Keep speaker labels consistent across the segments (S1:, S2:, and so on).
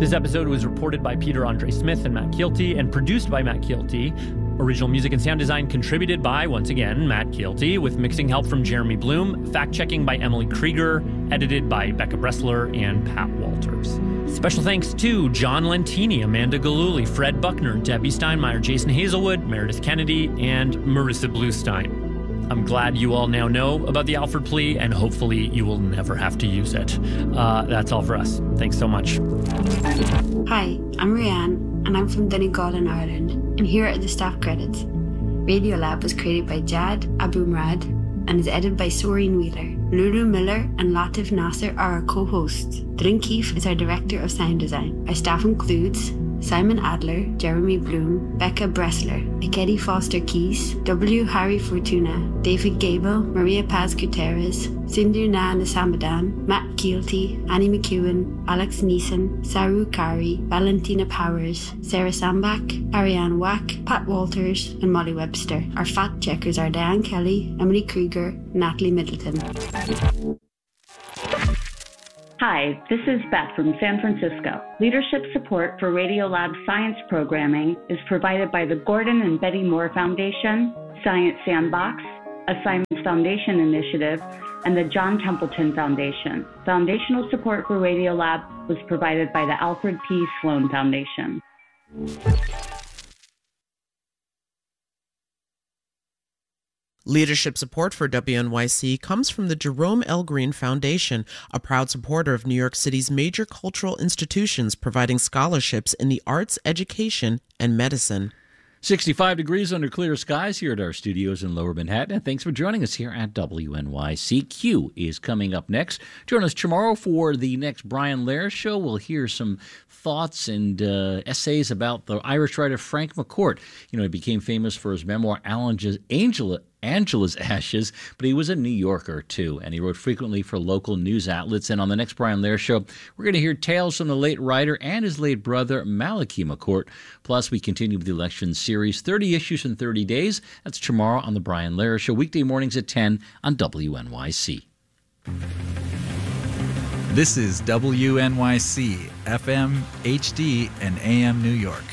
S1: This episode was reported by Peter Andre Smith and Matt Kielty and produced by Matt Kielty. Original music and sound design contributed by, once again, Matt Kielty, with mixing help from Jeremy Bloom, fact-checking by Emily Krieger, edited by Becca Bressler and Pat Walters. Special thanks to John Lentini, Amanda Galuli, Fred Buckner, Debbie Steinmeier, Jason Hazelwood, Meredith Kennedy, and Marissa Bluestein. I'm glad you all now know about the Alford plea, and hopefully you will never have to use it. That's all for us. Thanks so much.
S2: Hi, I'm Rianne, and I'm from Donegal in Ireland, and here are the staff credits. Radiolab was created by Jad Abumrad and is edited by Soreen Wheeler. Lulu Miller and Latif Nasser are our co-hosts. Drin Keefe is our director of sound design. Our staff includes Simon Adler, Jeremy Bloom, Becca Bressler, Ikedi Foster Keys, W. Harry Fortuna, David Gable, Maria Paz Gutierrez, Sindhu Na Nisamadan, Matt Kielty, Annie McEwen, Alex Neeson, Saru Kari, Valentina Powers, Sarah Sambach, Ariane Wack, Pat Walters, and Molly Webster. Our fact checkers are Diane Kelly, Emily Krieger, and Natalie Middleton.
S3: Hi, this is Beth from San Francisco. Leadership support for Radiolab science programming is provided by the Gordon and Betty Moore Foundation, Science Sandbox, a Science Foundation initiative, and the John Templeton Foundation. Foundational support for Radiolab was provided by the Alfred P. Sloan Foundation.
S4: Leadership support for WNYC comes from the Jerome L. Green Foundation, a proud supporter of New York City's major cultural institutions providing scholarships in the arts, education, and medicine.
S5: 65 degrees under clear skies here at our studios in Lower Manhattan. And thanks for joining us here at WNYC. Q is coming up next. Join us tomorrow for the next Brian Lehrer Show. We'll hear some thoughts and essays about the Irish writer Frank McCourt. You know, he became famous for his memoir, Angela's Ashes, but he was a New Yorker, too, and he wrote frequently for local news outlets. And on the next Brian Lehrer Show, we're going to hear tales from the late writer and his late brother, Malachi McCourt. Plus, we continue with the election series, 30 Issues in 30 Days. That's tomorrow on the Brian Lehrer Show, weekday mornings at 10 on WNYC.
S6: This is WNYC, FM, HD, and AM New York.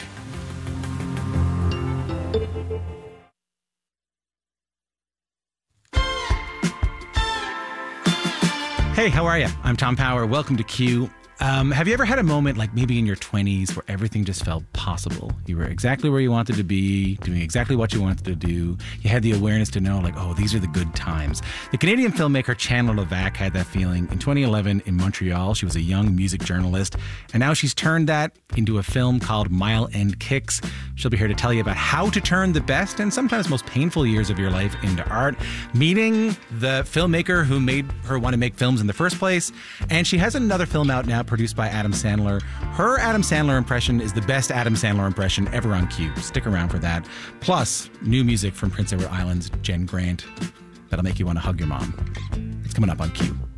S7: Hey, how are you? I'm Tom Power. Welcome to Q. Have you ever had a moment, like maybe in your 20s, where everything just felt possible? You were exactly where you wanted to be, doing exactly what you wanted to do. You had the awareness to know, like, oh, these are the good times. The Canadian filmmaker Chandler Levac had that feeling in 2011 in Montreal. She was a young music journalist, and now she's turned that into a film called Mile End Kicks. She'll be here to tell you about how to turn the best and sometimes most painful years of your life into art, meeting the filmmaker who made her want to make films in the first place. And she has another film out now produced by Adam Sandler. Her Adam Sandler impression is the best Adam Sandler impression ever on Q. Stick around for that. Plus, new music from Prince Edward Island's Jen Grant that'll make you want to hug your mom. It's coming up on Q.